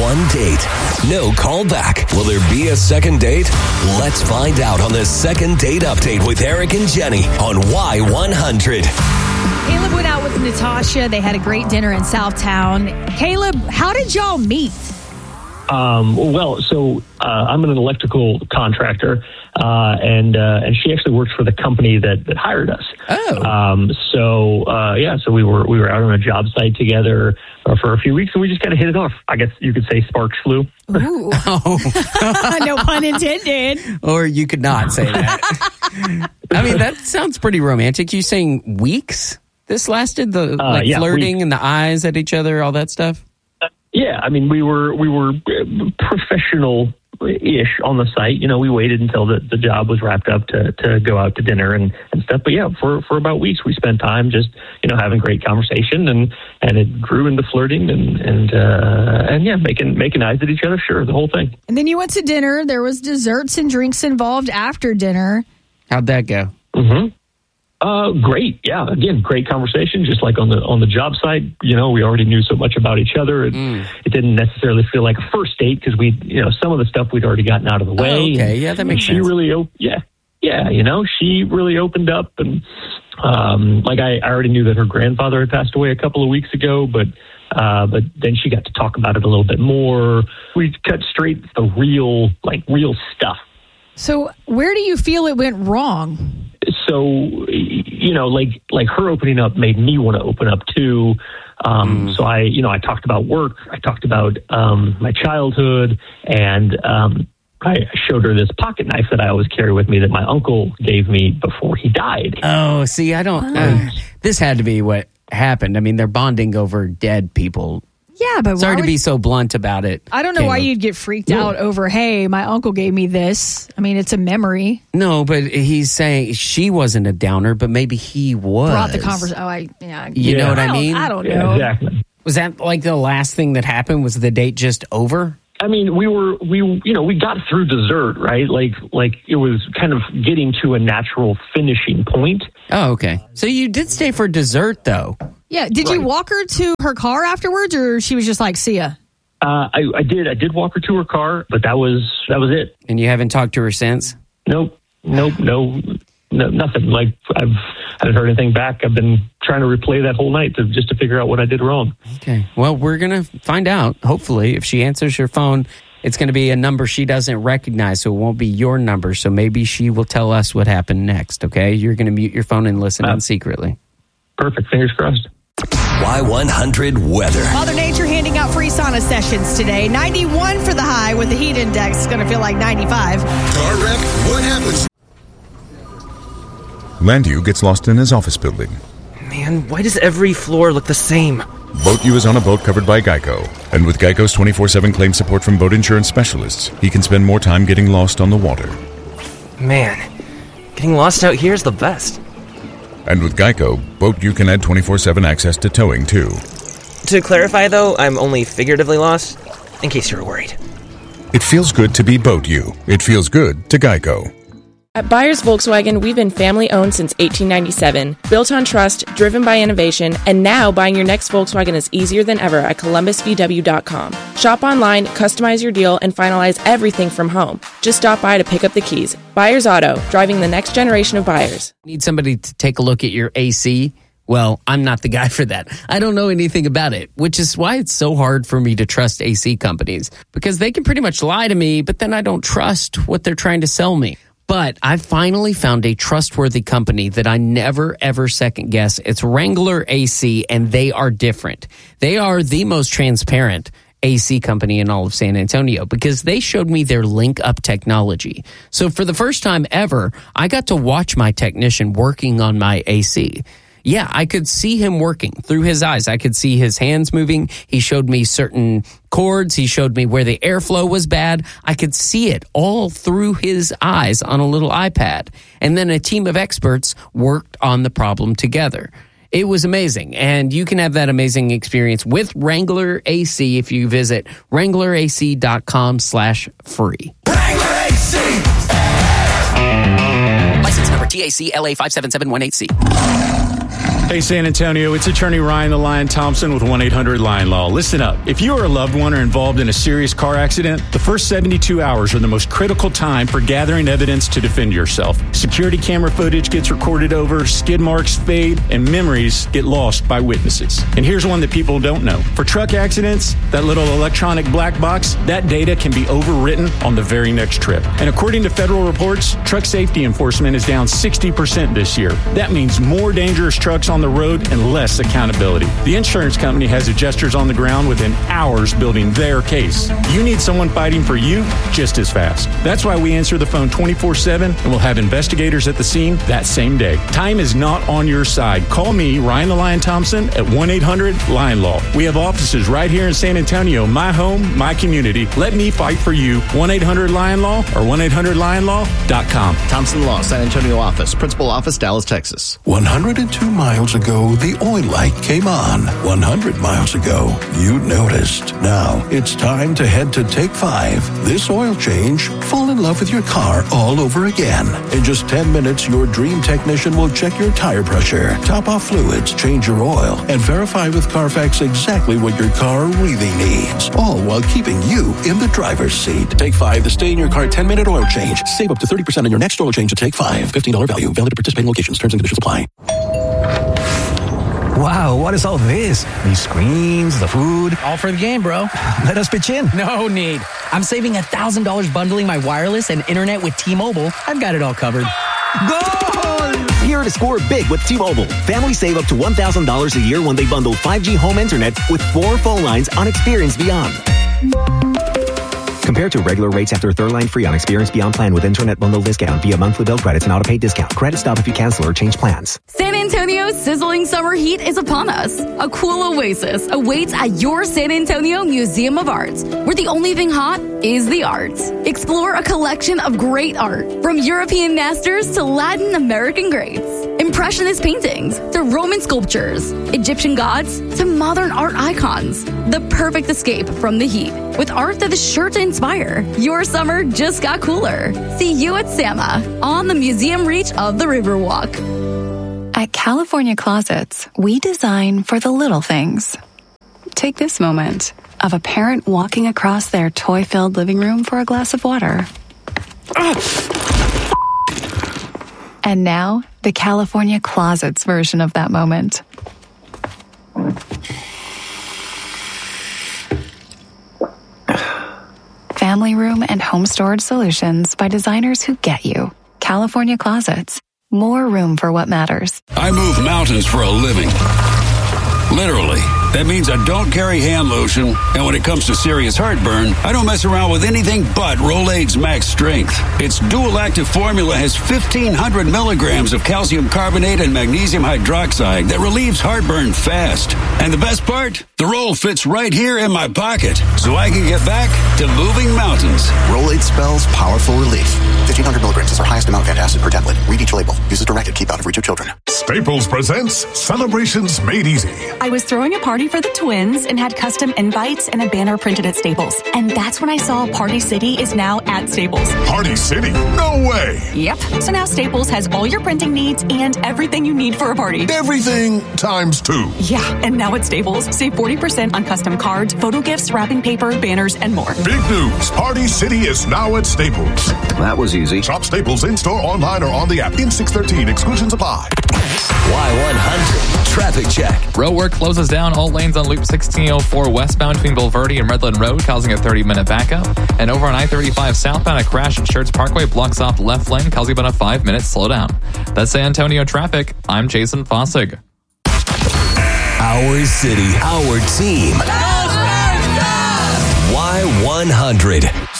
one date, no callback. Will there be a second date? Let's find out on the Second Date Update with Eric and Jenny on Y100. Caleb went out with Natasha. They had a great dinner in Southtown. Caleb, how did y'all meet? I'm an electrical contractor, and she actually works for the company that hired us. Oh. So we were out on a job site together for a few weeks, and we just kind of hit it off. I guess you could say sparks flew. Ooh. No pun intended. Or you could not say that. I mean, that sounds pretty romantic. You saying weeks? This lasted flirting and the eyes at each other, all that stuff. Yeah, I mean, we were professional-ish on the site. You know, we waited until the job was wrapped up to go out to dinner and stuff. But yeah, for about weeks, we spent time just, having great conversation, and it grew into flirting and making eyes at each other. Sure, the whole thing. And then you went to dinner. There was desserts and drinks involved after dinner. How'd that go? Mm-hmm. Great. Yeah. Again, great conversation. Just like on the job site, we already knew so much about each other. It didn't necessarily feel like a first date because some of the stuff we'd already gotten out of the way. Oh, okay. Yeah, that makes sense. She really opened up, and I already knew that her grandfather had passed away a couple of weeks ago, but then she got to talk about it a little bit more. We cut straight to the real stuff. So where do you feel it went wrong? So, her opening up made me want to open up too. So I talked about work. I talked about my childhood, and I showed her this pocket knife that I always carry with me that my uncle gave me before he died. Oh, see, I don't. This had to be what happened. I mean, they're bonding over dead people. Yeah, but sorry to be so blunt about it. I don't know why you'd get freaked out over, hey, my uncle gave me this. I mean, it's a memory. No, but he's saying she wasn't a downer, but maybe he was. Brought the conversation. You know what I mean? I don't know. Yeah, exactly. Was that like the last thing that happened? Was the date just over? I mean, we got through dessert, right? Like it was kind of getting to a natural finishing point. Oh, okay. So you did stay for dessert, though. Yeah. Did you walk her to her car afterwards, or she was just like, see ya? I did walk her to her car, but that was it. And you haven't talked to her since? Nope, nothing. Like I haven't heard anything back. I've been trying to replay that whole night just to figure out what I did wrong. Okay. Well, we're going to find out. Hopefully, if she answers her phone, it's going to be a number she doesn't recognize, so it won't be your number. So maybe she will tell us what happened next, okay? You're going to mute your phone and listen in secretly. Perfect. Fingers crossed. Y100 weather. Mother Nature handing out free sauna sessions today. 91 for the high with the heat index. It's going to feel like 95. Car wreck, what happens? Landu gets lost in his office building. Man, why does every floor look the same? BoatU is on a boat covered by Geico. And with Geico's 24/7 claim support from boat insurance specialists, he can spend more time getting lost on the water. Man, getting lost out here is the best. And with Geico, BoatU can add 24/7 access to towing, too. To clarify, though, I'm only figuratively lost, in case you were worried. It feels good to be BoatU. It feels good to Geico. At Byers Volkswagen, we've been family-owned since 1897, built on trust, driven by innovation, and now buying your next Volkswagen is easier than ever at ColumbusVW.com. Shop online, customize your deal, and finalize everything from home. Just stop by to pick up the keys. Byers Auto, driving the next generation of buyers. Need somebody to take a look at your AC? Well, I'm not the guy for that. I don't know anything about it, which is why it's so hard for me to trust AC companies, because they can pretty much lie to me, but then I don't trust what they're trying to sell me. But I finally found a trustworthy company that I never, ever second guess. It's Wrangler AC, and they are different. They are the most transparent AC company in all of San Antonio because they showed me their link up technology. So for the first time ever, I got to watch my technician working on my AC. Yeah, I could see him working through his eyes. I could see his hands moving. He showed me certain cords. He showed me where the airflow was bad. I could see it all through his eyes on a little iPad. And then a team of experts worked on the problem together. It was amazing. And you can have that amazing experience with Wrangler AC if you visit WranglerAC.com/free. Wrangler AC! License number TAC LA 57718C. Hey, San Antonio, it's attorney Ryan the Lion Thompson with 1-800-LION-LAW. Listen up. If you or a loved one are involved in a serious car accident, the first 72 hours are the most critical time for gathering evidence to defend yourself. Security camera footage gets recorded over, skid marks fade, and memories get lost by witnesses. And here's one that people don't know. For truck accidents, that little electronic black box, that data can be overwritten on the very next trip. And according to federal reports, truck safety enforcement is down 60% this year. That means more dangerous trucks on the road and less accountability. The insurance company has adjusters on the ground within hours building their case. You need someone fighting for you just as fast. That's why we answer the phone 24/7 and we'll have investigators at the scene that same day. Time is not on your side. Call me, Ryan the Lion Thompson, at 1-800-LION-LAW. We have offices right here in San Antonio, my home, my community. Let me fight for you. 1-800-LION-LAW or 1-800-LIONLAW.com. Thompson Law, San Antonio office. Principal office, Dallas, Texas. 102 miles ago, the oil light came on. 100 miles ago, you noticed. Now, it's time to head to Take 5. This oil change, fall in love with your car all over again. In just 10 minutes, your dream technician will check your tire pressure, top off fluids, change your oil, and verify with Carfax exactly what your car really needs. All while keeping you in the driver's seat. Take 5, the stay in your car 10-minute oil change. Save up to 30% on your next oil change at Take 5. $15 value. Valid at participating locations. Terms and conditions apply. Wow, what is all this? These screens, the food. All for the game, bro. Let us pitch in. No need. I'm saving $1,000 bundling my wireless and internet with T-Mobile. I've got it all covered. Goal! Here to score big with T-Mobile. Families save up to $1,000 a year when they bundle 5G home internet with 4 phone lines on Experience Beyond. Compared to regular rates after third line free on Experience Beyond plan with internet bundle discount via monthly bill credits and auto-pay discount. Credit stop if you cancel or change plans. San Antonio's sizzling summer heat is upon us. A cool oasis awaits at your San Antonio Museum of Art, where the only thing hot is the art. Explore a collection of great art, from European masters to Latin American greats, Impressionist paintings to Roman sculptures, Egyptian gods to modern art icons. The perfect escape from the heat, with art that is sure to inspire. Your summer just got cooler. See you at Sama on the museum reach of the Riverwalk. At California Closets, we design for the little things. Take this moment of a parent walking across their toy-filled living room for a glass of water. And now, the California Closets version of that moment. Family room and home storage solutions by designers who get you. California Closets. More room for what matters. I move mountains for a living. Literally. That means I don't carry hand lotion, and when it comes to serious heartburn, I don't mess around with anything but Rolaids Max Strength. Its dual-active formula has 1,500 milligrams of calcium carbonate and magnesium hydroxide that relieves heartburn fast. And the best part? The roll fits right here in my pocket, so I can get back to moving mountains. Rolaids spells powerful relief. 1,500 milligrams is our highest amount of antacid per tablet. Read each label. Use as directed. Keep out of reach of children. Staples presents Celebrations Made Easy. I was throwing a party for the twins and had custom invites and a banner printed at Staples. And that's when I saw Party City is now at Staples. Party City? No way! Yep. So now Staples has all your printing needs and everything you need for a party. Everything times 2. Yeah, and now at Staples, save 40% on custom cards, photo gifts, wrapping paper, banners, and more. Big news! Party City is now at Staples. That was easy. Shop Staples in-store, online, or on the app. In 613, exclusions apply. Y100 Traffic Check. Road work closes down all lanes on Loop 1604 westbound between Bulverde and Redland Road, causing a 30-minute backup. And over on I-35 southbound, a crash at Schertz Parkway blocks off the left lane, causing about a 5-minute slowdown. That's San Antonio traffic. I'm Jason Fossig. Our city, our team. Y100.